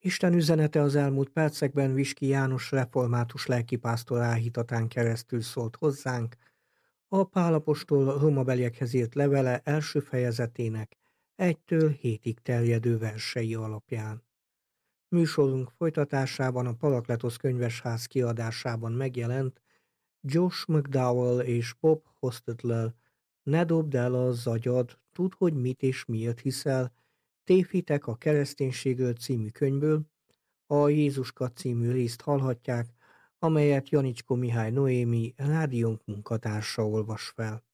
Isten üzenete az elmúlt percekben Viski János református lelkipásztor áhítatán keresztül szólt hozzánk, a Pál apostol rómabeliekhez írt levele első fejezetének 1-7-ig terjedő versei alapján. Műsorunk folytatásában a Parakletosz könyvesház kiadásában megjelent Josh McDowell és Bob Hostetler Ne dobd el az agyad, tudd, hogy mit és miért hiszel, Tévhitek a kereszténységről című könyvből, a Jézuska című részt hallhatják, amelyet Janicskó Mihály Noémi rádiónk munkatársa olvas fel.